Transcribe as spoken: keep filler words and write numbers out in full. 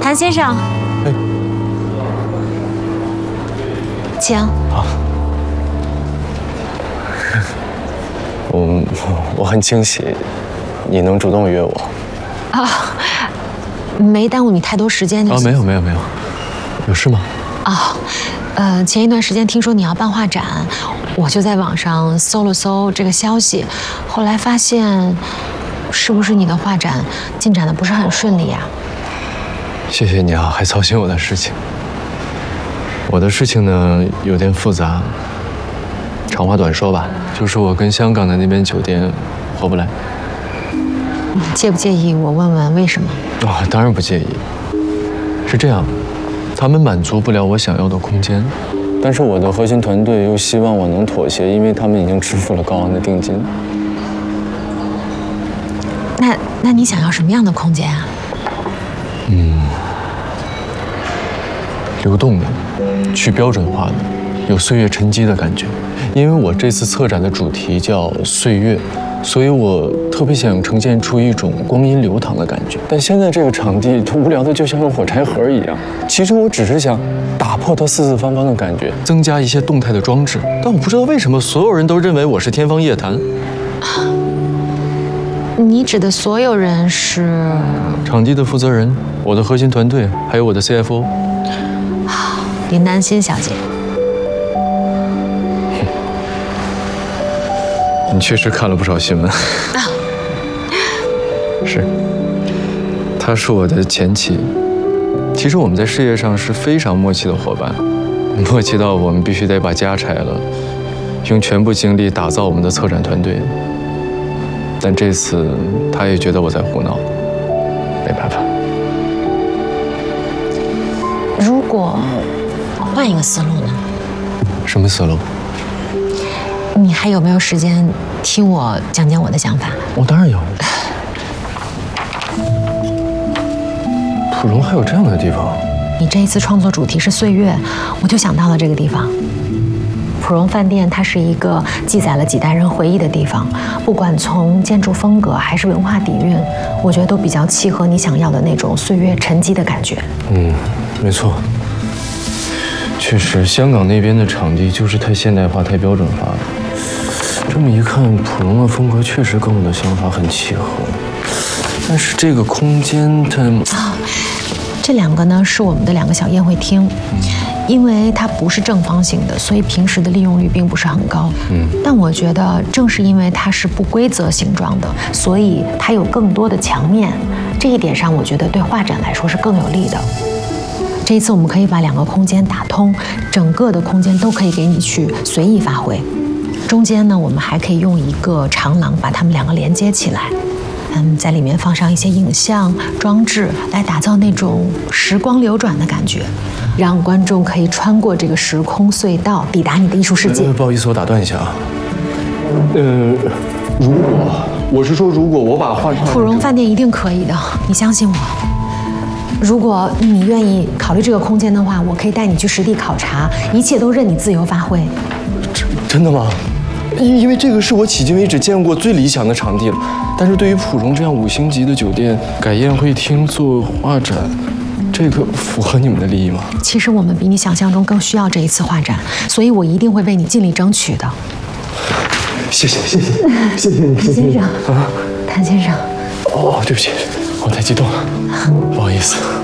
谭先生， 哎， 请。 好。我我很惊喜，你能主动约我。 啊，没耽误你太多时间。 啊，没有没有没有，有事吗？ 啊，呃，前一段时间听说你要办画展，我就在网上搜了搜这个消息，后来发现，是不是你的画展进展的不是很顺利呀？ 谢谢你啊，还操心我的事情。我的事情呢有点复杂，长话短说吧，就是我跟香港的那边酒店合不来。 你介不介意我问问为什么？ 啊，当然不介意。是这样，他们满足不了我想要的空间，但是我的核心团队又希望我能妥协，因为他们已经支付了高昂的定金。 那那你想要什么样的空间啊？ 嗯，流动的，去标准化的，有岁月沉积的感觉。因为我这次策展的主题叫岁月，所以我特别想呈现出一种光阴流淌的感觉。但现在这个场地，它无聊的就像个火柴盒一样。其实我只是想打破它四四方方的感觉，增加一些动态的装置。但我不知道为什么所有人都认为我是天方夜谭。 你指的所有人是场地的负责人、我的核心团队，还有我的 C F O。 林丹心小姐。 你确实看了不少新闻。是，她是我的前妻。其实我们在事业上是非常默契的伙伴，默契到我们必须得把家拆了，用全部精力打造我们的策展团队。但这次她也觉得我在胡闹，没办法。 如果换一个思路呢？ 什么思路？ 你还有没有时间听我讲讲我的想法？ 我当然有。普荣还有这样的地方？ 你这一次创作主题是岁月，我就想到了这个地方。普荣饭店，它是一个记载了几代人回忆的地方，不管从建筑风格还是文化底蕴，我觉得都比较契合你想要的那种岁月沉积的感觉。 嗯，没错。确实，香港那边的场地就是太现代化、太标准化了。这么一看，普荣的风格确实跟我的想法很契合。但是这个空间它…… 啊，这两个呢是我们的两个小宴会厅。因为它不是正方形的，所以平时的利用率并不是很高。嗯，但我觉得正是因为它是不规则形状的，所以它有更多的墙面。这一点上，我觉得对画展来说是更有利的。这一次我们可以把两个空间打通，整个的空间都可以给你去随意发挥。中间呢，我们还可以用一个长廊把它们两个连接起来。嗯，在里面放上一些影像装置，来打造那种时光流转的感觉，让观众可以穿过这个时空隧道，抵达你的艺术世界。 呃、不好意思，我打断一下啊。呃，如果我是说，如果我把画普荣饭店一定可以的，你相信我。如果你愿意考虑这个空间的话，我可以带你去实地考察，一切都任你自由发挥。 真真的吗？因因为这个是我迄今为止见过最理想的场地了，但是对于普荣这样五星级的酒店改宴会厅做画展，这个符合你们的利益吗？ 其实我们比你想象中更需要这一次画展，所以我一定会为你尽力争取的。 谢谢谢谢谢谢你， 谭先生啊，谭先生。 哦，对不起，我太激动了，不好意思。